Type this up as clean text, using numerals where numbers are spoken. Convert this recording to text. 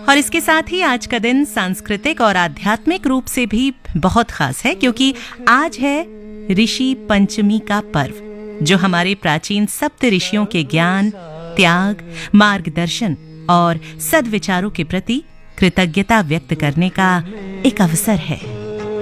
और इसके साथ ही आज का दिन सांस्कृतिक और आध्यात्मिक रूप से भी बहुत खास है, क्योंकि आज है ऋषि पंचमी का पर्व, जो हमारे प्राचीन सप्त ऋषियों के ज्ञान, त्याग, मार्गदर्शन और सद्विचारों के प्रति कृतज्ञता व्यक्त करने का एक अवसर है।